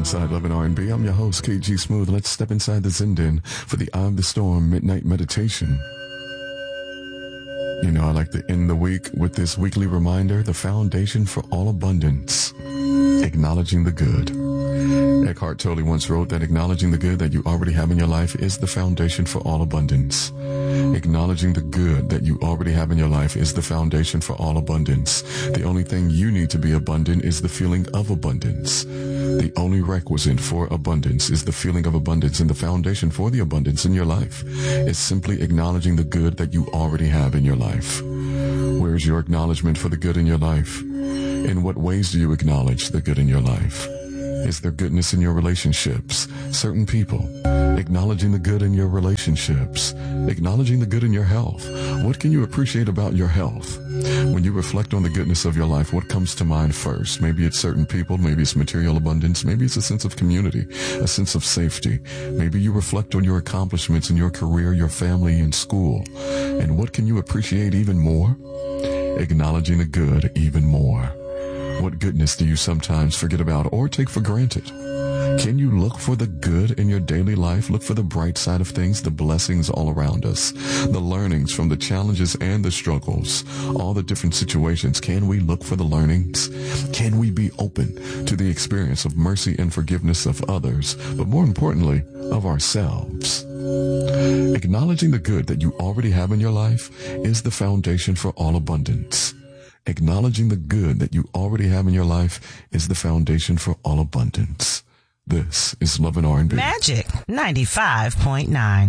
inside Love and R&B. I'm your host, KG Smooth. Let's step inside the Zen for the Eye of the Storm Midnight Meditation. You know, I like to end the week with this weekly reminder, the foundation for all abundance, acknowledging the good. Eckhart Tolle once wrote that acknowledging the good that you already have in your life is the foundation for all abundance. Acknowledging the good that you already have in your life is the foundation for all abundance. The only thing you need to be abundant is the feeling of abundance. The only requisite for abundance is the feeling of abundance, and the foundation for the abundance in your life is simply acknowledging the good that you already have in your life. Where's your acknowledgement for the good in your life? In what ways do you acknowledge the good in your life? Is there goodness in your relationships? Certain people. Acknowledging the good in your relationships. Acknowledging the good in your health. What can you appreciate about your health? When you reflect on the goodness of your life, what comes to mind first? Maybe it's certain people. Maybe it's material abundance. Maybe it's a sense of community, a sense of safety. Maybe you reflect on your accomplishments in your career, your family, and school. And what can you appreciate even more? Acknowledging the good even more. What goodness do you sometimes forget about or take for granted? Can you look for the good in your daily life? Look for the bright side of things, the blessings all around us, the learnings from the challenges and the struggles, all the different situations. Can we look for the learnings? Can we be open to the experience of mercy and forgiveness of others, but more importantly, of ourselves? Acknowledging the good that you already have in your life is the foundation for all abundance. Acknowledging the good that you already have in your life is the foundation for all abundance. This is Love and R&B. Magic 95.9.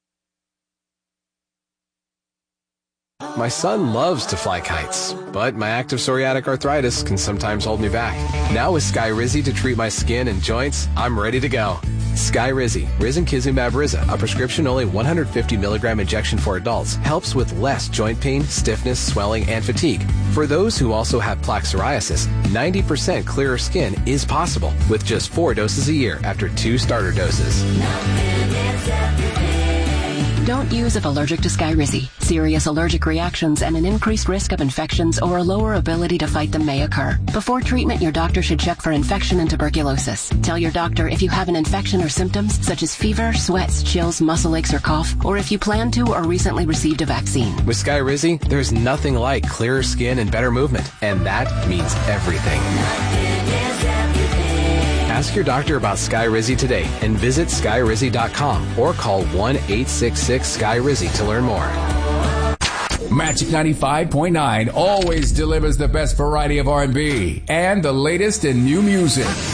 My son loves to fly kites, but my active psoriatic arthritis can sometimes hold me back. Now with Skyrizi to treat my skin and joints, I'm ready to go. Skyrizi, risankizumab Riza, a prescription-only 150 milligram injection for adults, helps with less joint pain, stiffness, swelling, and fatigue. For those who also have plaque psoriasis, 90% clearer skin is possible with just 4 doses a year after 2 starter doses. Don't use if allergic to Skyrizi. Serious allergic reactions and an increased risk of infections or a lower ability to fight them may occur. Before treatment, your doctor should check for infection and tuberculosis. Tell your doctor if you have an infection or symptoms such as fever, sweats, chills, muscle aches, or cough, or if you plan to or recently received a vaccine. With Skyrizi, there's nothing like clearer skin and better movement, and that means everything. Ask your doctor about Skyrizi today and visit Skyrizi.com or call 1-866-SKY-RIZI to learn more. Magic 95.9 always delivers the best variety of R&B and the latest in new music.